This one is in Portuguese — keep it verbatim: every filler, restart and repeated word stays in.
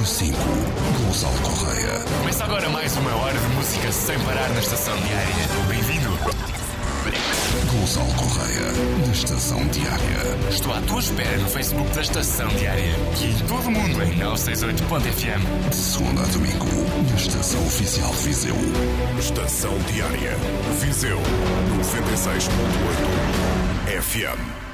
cinco, Gonçalo Correia. Começa agora mais uma hora de música sem parar na Estação Diária. Bem-vindo. Gonçalo Correia, na Estação Diária. Estou à tua espera no Facebook da Estação Diária e em todo o mundo em novecentos e sessenta e oito ponto F M. De segunda a domingo, na Estação Oficial de Viseu. Estação Diária, Viseu, noventa e seis ponto oito F M.